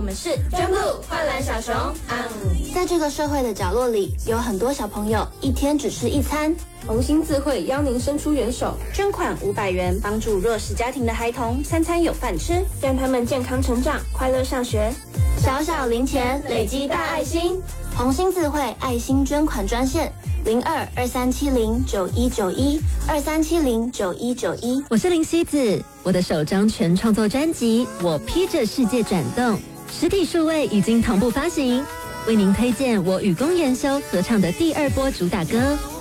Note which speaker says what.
Speaker 1: 们是真不幻蓝小熊。
Speaker 2: 在这个社会的角落里，有很多小朋友一天只吃一餐。
Speaker 3: 红星智慧邀您伸出援手，
Speaker 2: 捐款500元，帮助弱势家庭的孩童3餐有饭吃，
Speaker 3: 让他们健康成长，快乐上学。
Speaker 2: 小小零钱累积大爱心。红星智慧爱心捐款专线02-2370-9191，2370-9191。
Speaker 4: 我是林希子，我的首张全创作专辑《我披着世界转动》实体数位已经同步发行，为您推荐我与公研修合唱的第2波主打歌。